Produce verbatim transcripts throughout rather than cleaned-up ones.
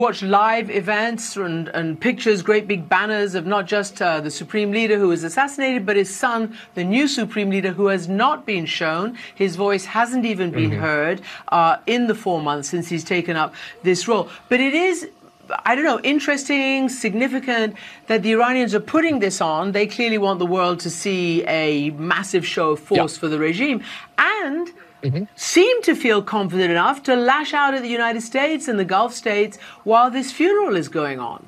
Watch live events and, and pictures, great big banners of not just uh, the Supreme Leader who was assassinated, but his son, the new Supreme Leader, who has not been shown. His voice hasn't even been mm-hmm. heard uh, in the four months since he's taken up this role. But it is, I don't know, interesting, significant that the Iranians are putting this on. They clearly want the world to see a massive show of force yeah. for the regime. And Mm-hmm. seem to feel confident enough to lash out at the United States and the Gulf states while this funeral is going on.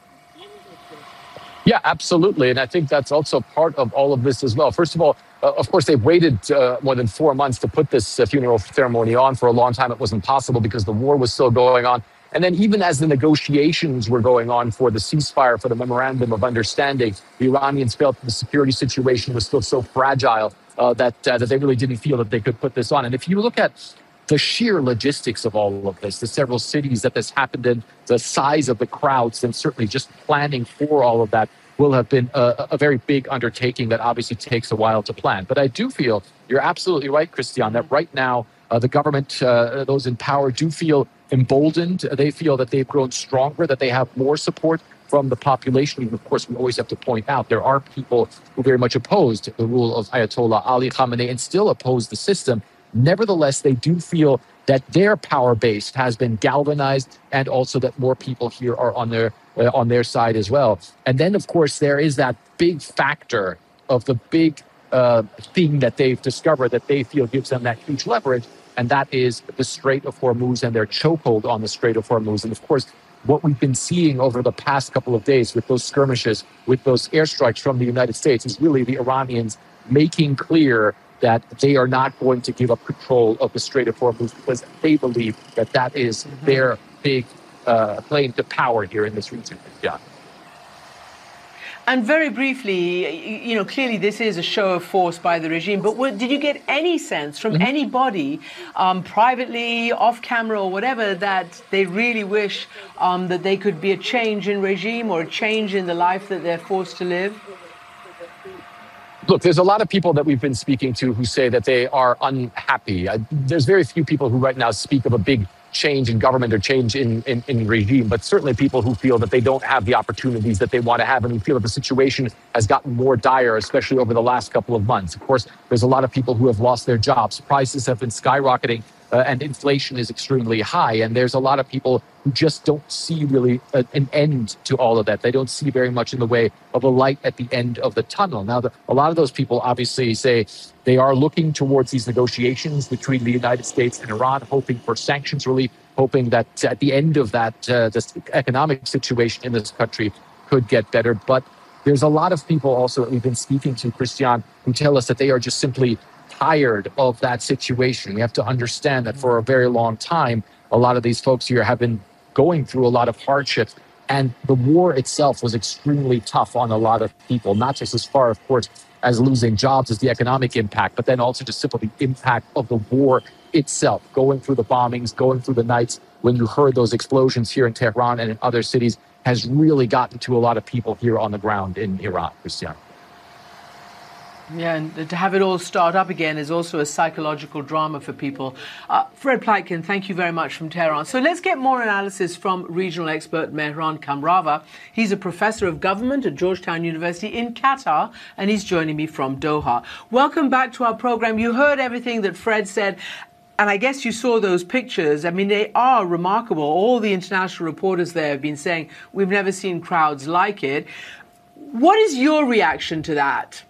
Yeah, absolutely. And I think that's also part of all of this as well. First of all, uh, of course, they've waited uh, more than four months to put this uh, funeral ceremony on. For a long time, it wasn't possible because the war was still going on. And then even as the negotiations were going on for the ceasefire, for the memorandum of understanding, the Iranians felt that the security situation was still so fragile uh, that, uh, that they really didn't feel that they could put this on. And if you look at the sheer logistics of all of this, the several cities that this happened in, the size of the crowds, and certainly just planning for all of that will have been a, a very big undertaking that obviously takes a while to plan. But I do feel you're absolutely right, Christian, that right now uh, the government, uh, those in power, do feel emboldened. They feel that they've grown stronger, that they have more support from the population. And of course, we always have to point out there are people who very much opposed the rule of Ayatollah Ali Khamenei and still oppose the system. Nevertheless, they do feel that their power base has been galvanized, and also that more people here are on their uh, on their side as well. And then, of course, there is that big factor of the big uh, thing that they've discovered that they feel gives them that huge leverage, and that is the Strait of Hormuz and their chokehold on the Strait of Hormuz. And of course, what we've been seeing over the past couple of days with those skirmishes, with those airstrikes from the United States, is really the Iranians making clear that they are not going to give up control of the Strait of Hormuz because they believe that that is mm-hmm. their big uh, claim to power here in this region. Yeah. And very briefly, you know, clearly this is a show of force by the regime, but what, did you get any sense from mm-hmm. anybody, um, privately, off camera or whatever, that they really wish um, that they could be a change in regime or a change in the life that they're forced to live? Look, there's a lot of people that we've been speaking to who say that they are unhappy. I, there's very few people who right now speak of a big change in government or change in, in, in regime, but certainly people who feel that they don't have the opportunities that they want to have and who feel that the situation has gotten more dire, especially over the last couple of months. Of course, there's a lot of people who have lost their jobs. Prices have been skyrocketing uh, and inflation is extremely high. And there's a lot of people who just don't see really a, an end to all of that. They don't see very much in the way of a light at the end of the tunnel. Now, the, a lot of those people obviously say they are looking towards these negotiations between the United States and Iran, hoping for sanctions relief, hoping that at the end of that, uh, this economic situation in this country could get better. But there's a lot of people also that we've been speaking to, Christian, who tell us that they are just simply tired of that situation. We have to understand that for a very long time, a lot of these folks here have been going through a lot of hardships. And the war itself was extremely tough on a lot of people, not just as far, of course, as losing jobs, as the economic impact, but then also just simply the impact of the war itself, going through the bombings, going through the nights when you heard those explosions here in Tehran and in other cities has really gotten to a lot of people here on the ground in Iran, Christian. Yeah, and to have it all start up again is also a psychological drama for people. Uh, Fred Pleitgen, thank you very much from Tehran. So let's get more analysis from regional expert Mehran Kamrava. He's a professor of government at Georgetown University in Qatar, and he's joining me from Doha. Welcome back to our program. You heard everything that Fred said, and I guess you saw those pictures. I mean, they are remarkable. All the international reporters there have been saying, we've never seen crowds like it. What is your reaction to that?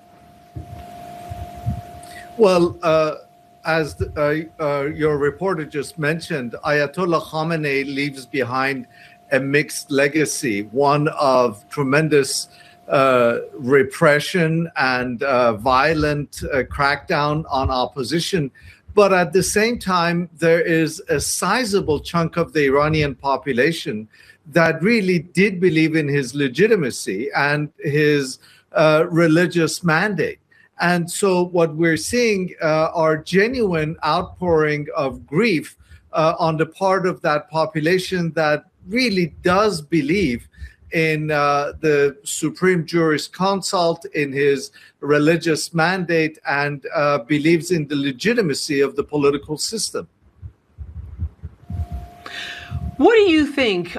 Well, uh, as the, uh, uh, your reporter just mentioned, Ayatollah Khamenei leaves behind a mixed legacy, one of tremendous uh, repression and uh, violent uh, crackdown on opposition. But at the same time, there is a sizable chunk of the Iranian population that really did believe in his legitimacy and his uh, religious mandate. And so what we're seeing uh, are genuine outpouring of grief uh, on the part of that population that really does believe in uh, the Supreme Jurisconsult, in his religious mandate, and uh, believes in the legitimacy of the political system. What do you think